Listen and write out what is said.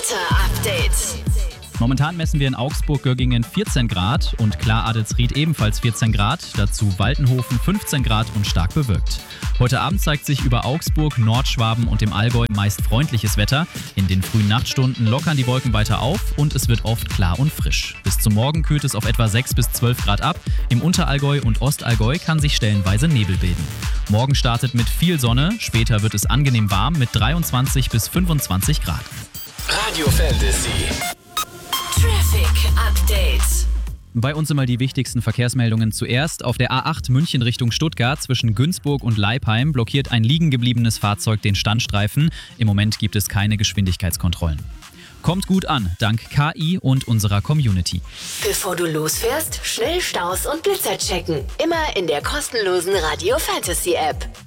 Wetter-Update. Momentan messen wir in Augsburg-Göggingen 14 Grad und Klar-Adelsried ebenfalls 14 Grad, dazu Waltenhofen 15 Grad und stark bewölkt. Heute Abend zeigt sich über Augsburg, Nordschwaben und dem Allgäu meist freundliches Wetter. In den frühen Nachtstunden lockern die Wolken weiter auf und es wird oft klar und frisch. Bis zum Morgen kühlt es auf etwa 6 bis 12 Grad ab. Im Unterallgäu und Ostallgäu kann sich stellenweise Nebel bilden. Morgen startet mit viel Sonne, später wird es angenehm warm mit 23 bis 25 Grad. Radio Fantasy. Traffic Update. Bei uns immer die wichtigsten Verkehrsmeldungen zuerst. Auf der A8 München Richtung Stuttgart zwischen Günzburg und Leipheim blockiert ein liegen gebliebenes Fahrzeug den Standstreifen. Im Moment gibt es keine Geschwindigkeitskontrollen. Kommt gut an, dank KI und unserer Community. Bevor du losfährst, schnell Staus und Blitzer checken. Immer in der kostenlosen Radio Fantasy App.